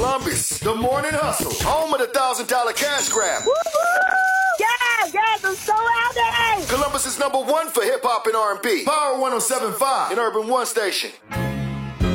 Columbus, the Morning Hustle, home of the $1,000 cash grab. Yes, I'm so happy. Columbus is #1 for hip hop and R&B. Power 107.5 and Urban One Station.